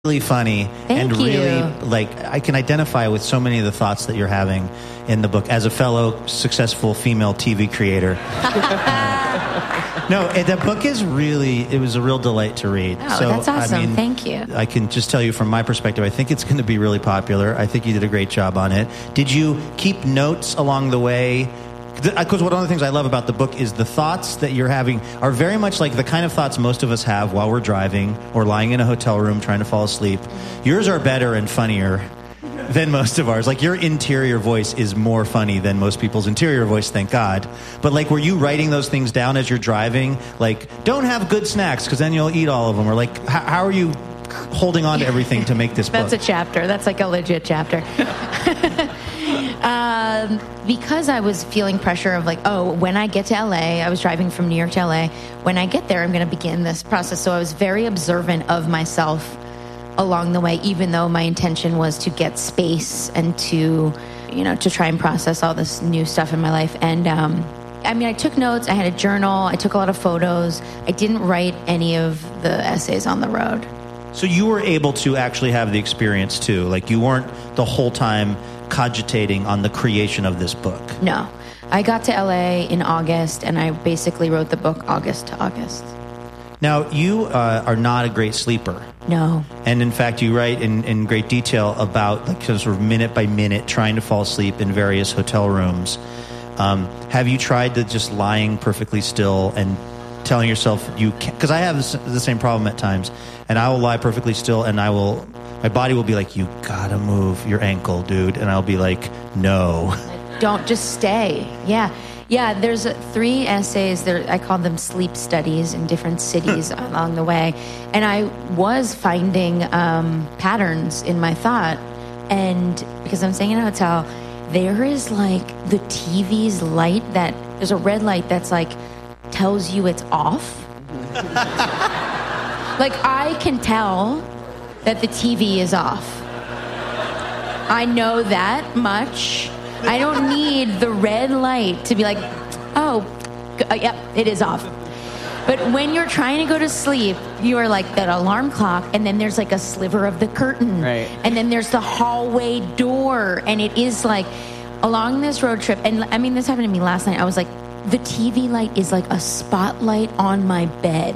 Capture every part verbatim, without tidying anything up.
really funny. Thank and you. really, like, I can identify with so many of the thoughts that you're having in the book as a fellow successful female T V creator. No, the book is really, it was a real delight to read. Oh, so, that's awesome. I mean, Thank you. I can just tell you from my perspective, I think it's going to be really popular. I think you did a great job on it. Did you keep notes along the way? Because one of the things I love about the book is the thoughts that you're having are very much like the kind of thoughts most of us have while we're driving or lying in a hotel room trying to fall asleep. Yours are better and funnier than most of ours. Like, your interior voice is more funny than most people's interior voice, thank God. But, like, were you writing those things down as you're driving? Like, don't have good snacks because then you'll eat all of them. Or, like, how, how are you holding on to everything to make this book? That's a chapter. That's like a legit chapter. Um, because I was feeling pressure of like, oh, when I get to L A, I was driving from New York to L A. When I get there, I'm going to begin this process. So I was very observant of myself along the way, even though my intention was to get space and to, you know, to try and process all this new stuff in my life. And, um, I mean, I took notes. I had a journal. I took a lot of photos. I didn't write any of the essays on the road. So you were able to actually have the experience too. Like, you weren't the whole time cogitating on the creation of this book. No. I got to L A in August, and I basically wrote the book August to August. Now, you uh, are not a great sleeper. No. And in fact, you write in, in great detail about, like, sort of minute by minute trying to fall asleep in various hotel rooms. Um, have you tried to just lying perfectly still and telling yourself you can't? Because I have the same problem at times, and I will lie perfectly still, and I will... my body will be like, you gotta move your ankle, dude. And I'll be like, no. Don't, just stay. Yeah. Yeah, there's uh, three essays. There, I called them sleep studies in different cities along the way. And I was finding um, patterns in my thought. And because I'm staying in a hotel, there is like the T V's light that, there's a red light that's like, tells you it's off. Like, I can tell that the T V is off. I know that much. I don't need the red light to be like, oh, uh, yep, it is off. But when you're trying to go to sleep, you are like that alarm clock, and then there's like a sliver of the curtain. Right. And then there's the hallway door, and it is like along this road trip. And I mean, this happened to me last night. I was like, the T V light is like a spotlight on my bed.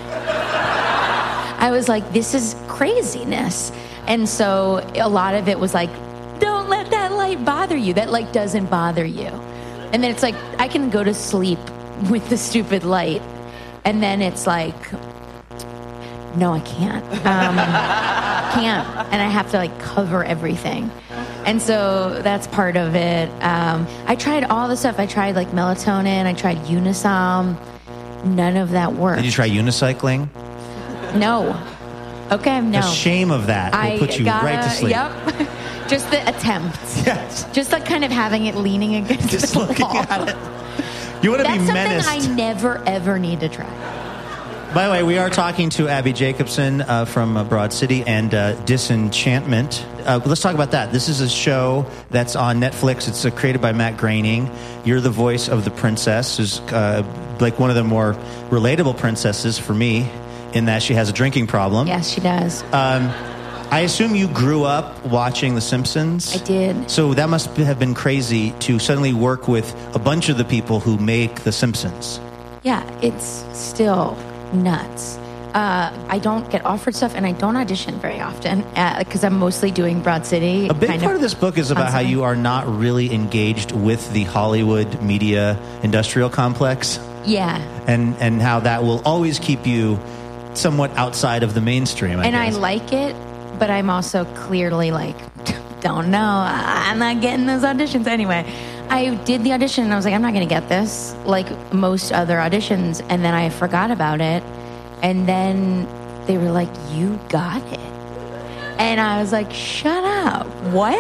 I was like, this is craziness. And so a lot of it was like, don't let that light bother you. That light doesn't bother you. And then it's like, I can go to sleep with the stupid light. And then it's like, no, I can't. Um, can't. And I have to like cover everything. And so that's part of it. Um, I tried all the stuff. I tried like melatonin. I tried Unisom. None of that worked. Did you try unicycling? No. Okay, no. The shame of that will I put you gotta, right to sleep. Yep. Just the attempt. Yes. Just like kind of having it leaning against Just the looking wall. at it. You want to be That's menaced. something I never, ever need to try. By the way, we are talking to Abby Jacobson uh, from uh, Broad City and uh, Disenchantment. Uh, let's talk about that. This is a show that's on Netflix. It's uh, created by Matt Groening. You're the voice of the princess, who's uh, like one of the more relatable princesses for me, in that she has a drinking problem. Yes, she does. Um, I assume you grew up watching The Simpsons. I did. So that must have been crazy to suddenly work with a bunch of the people who make The Simpsons. Yeah, it's still nuts. Uh, I don't get offered stuff, and I don't audition very often because uh, I'm mostly doing Broad City. A big kind part of of this book is about how you are not really engaged with the Hollywood media industrial complex. Yeah. And, and how that will always keep you somewhat outside of the mainstream, I and guess. I like it, but I'm also clearly like, don't know. I'm not getting those auditions anyway. I did the audition, and I was like, I'm not going to get this, like most other auditions. And then I forgot about it. And then they were like, you got it. And I was like, shut up. What?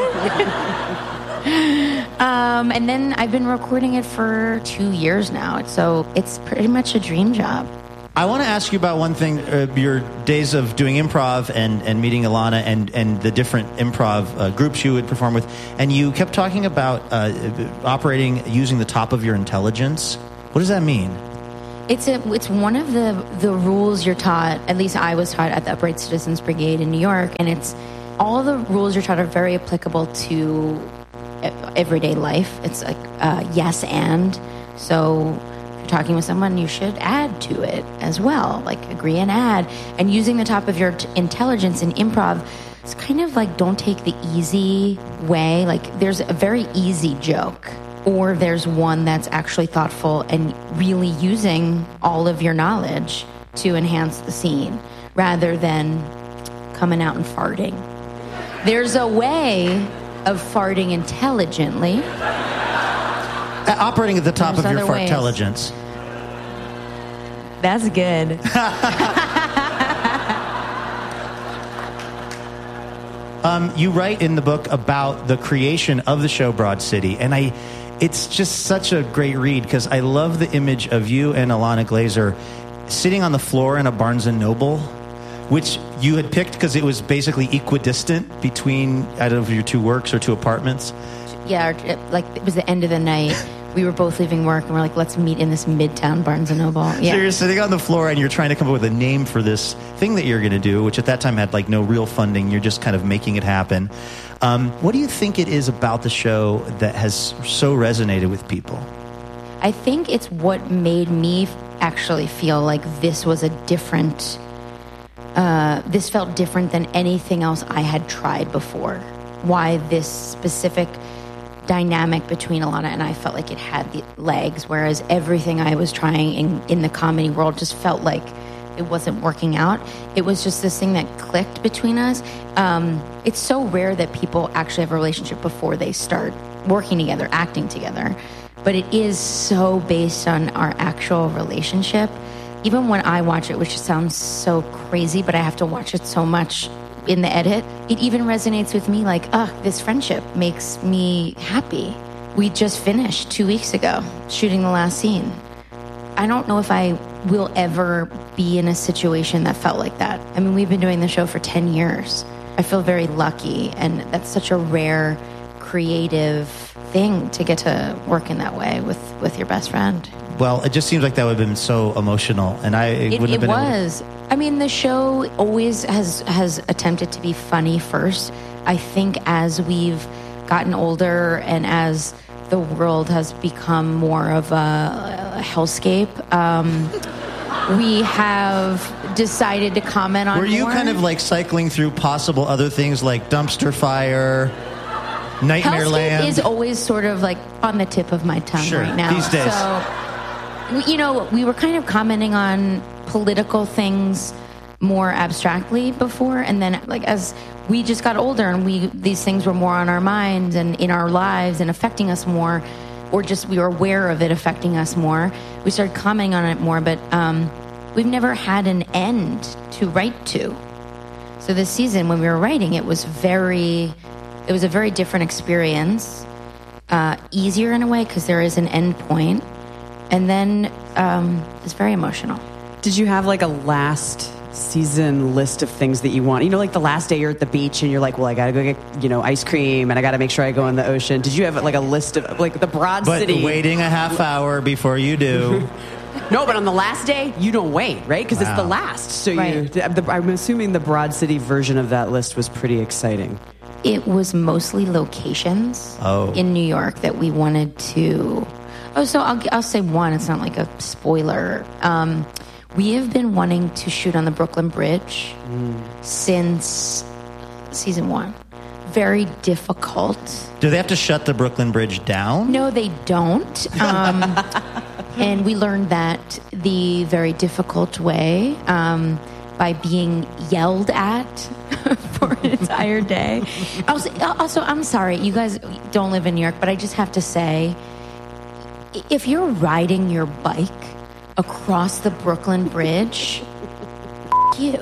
um, and then I've been recording it for two years now. So it's pretty much a dream job. I want to ask you about one thing, uh, your days of doing improv and, and meeting Ilana and, and the different improv uh, groups you would perform with. And you kept talking about uh, operating using the top of your intelligence. What does that mean? It's a, it's one of the, the rules you're taught, at least I was taught at the Upright Citizens Brigade in New York, and it's all the rules you're taught are very applicable to everyday life. It's like uh, yes and. So if you're talking with someone, you should add to it as well, like agree and add. And using the top of your t- intelligence in improv, it's kind of like don't take the easy way. Like there's a very easy joke, or there's one that's actually thoughtful and really using all of your knowledge to enhance the scene rather than coming out and farting. There's a way of farting intelligently. Uh, operating at the top There's of your other fart ways. intelligence. That's good. um, you write in the book about the creation of the show Broad City, and I, it's just such a great read because I love the image of you and Ilana Glazer sitting on the floor in a Barnes and Noble, which you had picked because it was basically equidistant between, I don't know if your two works or two apartments. Yeah, like it was the end of the night. We were both leaving work, and we're like, let's meet in this Midtown Barnes & Noble. Yeah. So you're sitting on the floor, and you're trying to come up with a name for this thing that you're going to do, which at that time had like no real funding. You're just kind of making it happen. Um, what do you think it is about the show that has so resonated with people? I think it's what made me actually feel like this was a different... Uh, this felt different than anything else I had tried before. Why this specific dynamic between Ilana and I felt like it had the legs, whereas everything I was trying in, in the comedy world just felt like it wasn't working out. It was just this thing that clicked between us. Um, it's so rare that people actually have a relationship before they start working together, acting together. But it is so based on our actual relationship. Even when I watch it, which sounds so crazy, but I have to watch it so much in the edit, it even resonates with me like, ugh, this friendship makes me happy. We just finished two weeks ago shooting the last scene. I don't know if I will ever be in a situation that felt like that. I mean, we've been doing the show for ten years. I feel very lucky, and that's such a rare, creative thing to get to work in that way with, with your best friend. Well, it just seems like that would have been so emotional, and I it, It, wouldn't have it been able to- was. I mean, the show always has has attempted to be funny first. I think as we've gotten older and as the world has become more of a, a hellscape, um, we have decided to comment on Were you more. kind of like cycling through possible other things like Dumpster Fire, Nightmare Hellscape Land? is always sort of like on the tip of my tongue Sure, right now. these days. So, you know, we were kind of commenting on political things more abstractly before, and then like as we just got older and we these things were more on our minds and in our lives and affecting us more, or just we were aware of it affecting us more, we started commenting on it more. But um, we've never had an end to write to. So this season, when we were writing, it was very, it was a very different experience, uh, easier in a way because there is an end point, and then um, it's very emotional. Did you have like a last season list of things that you want? You know, like the last day you're at the beach and you're like, well, I got to go get, you know, ice cream and I got to make sure I go in the ocean. Did you have like a list of like the Broad but City? waiting a half hour before you do. No, but on the last day, you don't wait, right? Because Wow. it's the last. So Right. you, the, I'm assuming the Broad City version of that list was pretty exciting. It was mostly locations Oh. in New York that we wanted to. Oh, so I'll, I'll say one. It's not like a spoiler. Um, we have been wanting to shoot on the Brooklyn Bridge mm. since season one. Very difficult. Do they have to shut the Brooklyn Bridge down? No, they don't. Um, and we learned that the very difficult way um, by being yelled at for an entire day. Also, also, I'm sorry, you guys don't live in New York, but I just have to say, if you're riding your bike across the Brooklyn Bridge, f- you.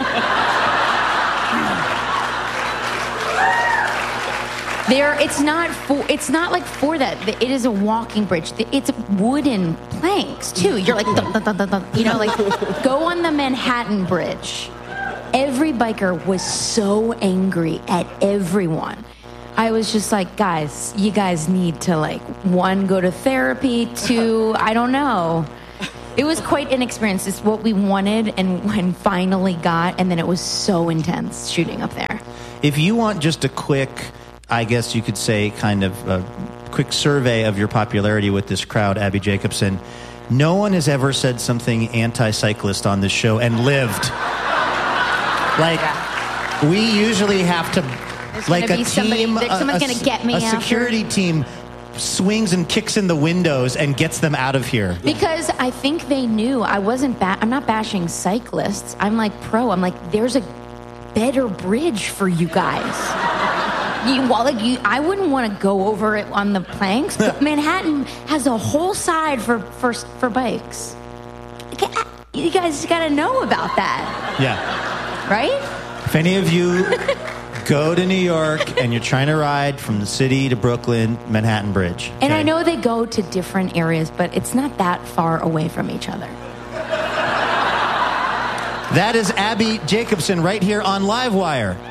There, it's not for. It's not like for that. It is a walking bridge. It's wooden planks too. You're like, dun, dun, dun, dun, dun. You know, like go on the Manhattan Bridge. Every biker was so angry at everyone. I was just like, guys, you guys need to like one, go to therapy. Two, I don't know. It was quite an experience. It's what we wanted and when finally got, and then it was so intense shooting up there. If you want just a quick, I guess you could say, kind of a quick survey of your popularity with this crowd, Abbi Jacobson, no one has ever said something anti-cyclist on this show and lived. Like, we usually have to, There's like gonna a be somebody- team, there's someone's a, gonna get me a after. security team swings and kicks in the windows and gets them out of here. Because I think they knew I wasn't, ba- I'm not bashing cyclists. I'm like pro. I'm like, there's a better bridge for you guys. You, well, like you, I wouldn't want to go over it on the planks, but Manhattan has a whole side for, for, for bikes. You guys got to know about that. Yeah. Right? If any of you go to New York and you're trying to ride from the city to Brooklyn, Manhattan Bridge. And okay? I know they go to different areas, but it's not that far away from each other. That is Abbi Jacobson right here on Livewire.